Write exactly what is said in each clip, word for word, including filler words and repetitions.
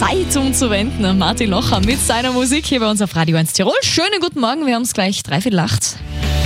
Zeit umzuwenden. Martin Locher mit seiner Musik hier bei uns auf Radio eins Tirol. Schönen guten Morgen, wir haben es gleich dreiviertel acht.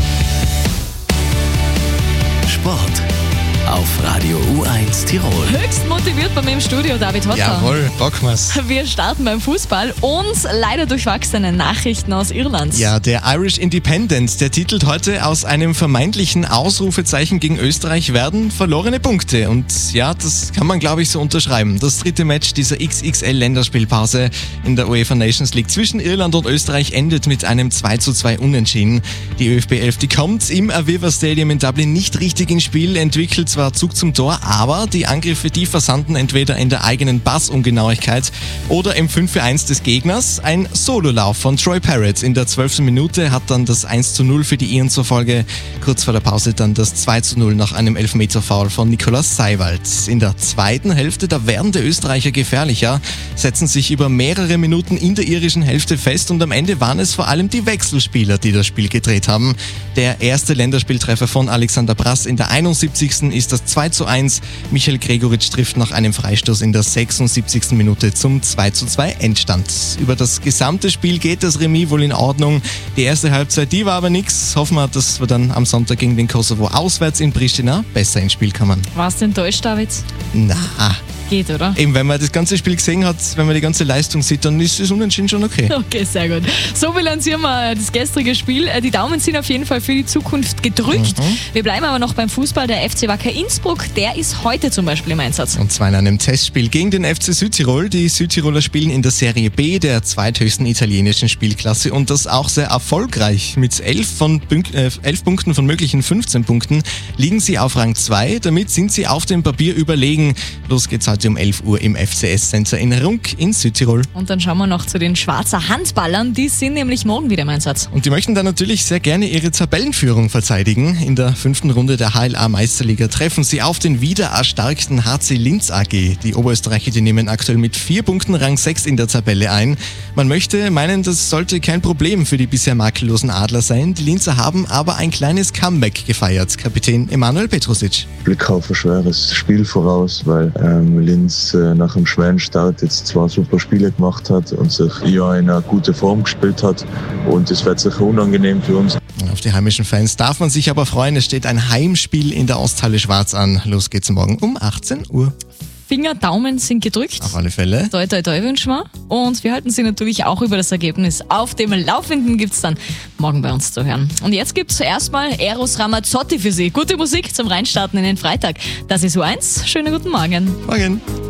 Sport auf Radio U eins Tirol. Höchst motiviert bei mir im Studio, David Hotter. Jawohl, rocken wir's. Wir starten beim Fußball und leider durchwachsene Nachrichten aus Irland. Ja, der Irish Independent, der titelt heute: Aus einem vermeintlichen Ausrufezeichen gegen Österreich werden verlorene Punkte. Und ja, das kann man, glaube ich, so unterschreiben. Das dritte Match dieser X X L-Länderspielpause in der UEFA Nations League zwischen Irland und Österreich endet mit einem zwei zu zwei Unentschieden. Die ÖFB elf, die kommt im Aviva Stadium in Dublin nicht richtig ins Spiel, entwickelt zwar Zug zum Tor, aber die Angriffe, die versanden entweder in der eigenen Passungenauigkeit oder im fünf zu eins des Gegners. Ein Sololauf von Troy Parrott in der zwölften Minute hat dann das eins zu null für die Iren zur Folge. Kurz vor der Pause dann das zwei zu null nach einem Elfmeter-Foul von Nikolaus Seiwald. In der zweiten Hälfte, da werden die Österreicher gefährlicher, setzen sich über mehrere Minuten in der irischen Hälfte fest und am Ende waren es vor allem die Wechselspieler, die das Spiel gedreht haben. Der erste Länderspieltreffer von Alexander Brass in der einundsiebzigsten ist das zwei zu eins. Michael Gregoritsch trifft nach einem Freistoß in der sechsundsiebzigsten Minute zum zwei zu zwei Endstand. Über das gesamte Spiel geht das Remis wohl in Ordnung. Die erste Halbzeit, die war aber nix. Hoffen wir, dass wir dann am Sonntag gegen den Kosovo auswärts in Pristina besser ins Spiel kommen. Warst du enttäuscht, David? Na, Geht, oder? eben wenn man das ganze Spiel gesehen hat, wenn man die ganze Leistung sieht, dann ist das Unentschieden schon okay. Okay, sehr gut. So bilanzieren wir das gestrige Spiel. Die Daumen sind auf jeden Fall für die Zukunft gedrückt. Mhm. Wir bleiben aber noch beim Fußball. Der F C Wacker Innsbruck, der ist heute zum Beispiel im Einsatz. Und zwar in einem Testspiel gegen den F C Südtirol. Die Südtiroler spielen in der Serie B, der zweithöchsten italienischen Spielklasse, und das auch sehr erfolgreich. Mit elf, von Punk- äh, elf Punkten von möglichen fünfzehn Punkten liegen sie auf Rang zwei. Damit sind sie auf dem Papier überlegen. Los geht's heute um elf Uhr im F C S-Center in Runk in Südtirol. Und dann schauen wir noch zu den Schwarzer Handballern. Die sind nämlich morgen wieder im Einsatz. Und die möchten dann natürlich sehr gerne ihre Tabellenführung verteidigen. In der fünften Runde der H L A-Meisterliga treffen sie auf den wieder erstarkten H C Linz A G. Die Oberösterreicher, die nehmen aktuell mit vier Punkten Rang sechs in der Tabelle ein. Man möchte meinen, das sollte kein Problem für die bisher makellosen Adler sein. Die Linzer haben aber ein kleines Comeback gefeiert. Kapitän Emanuel Petrusic. Blick auf ein schweres Spiel voraus, weil ähm, Linz äh, nach einem schweren Start jetzt zwei super Spiele gemacht hat und sich ja in einer guten Form gespielt hat, und es wird sicher unangenehm für uns. Auf die heimischen Fans darf man sich aber freuen. Es steht ein Heimspiel in der Osthalle Schwarz an. Los geht's morgen um achtzehn Uhr. Finger, Daumen sind gedrückt. Auf alle Fälle. Toi, toi, toi wünschen wir. Und wir halten Sie natürlich auch über das Ergebnis auf dem Laufenden. Gibt's dann morgen bei uns zu hören. Und jetzt gibt's erstmal Eros Ramazzotti für Sie. Gute Musik zum Reinstarten in den Freitag. Das ist U eins. Schönen guten Morgen. Morgen.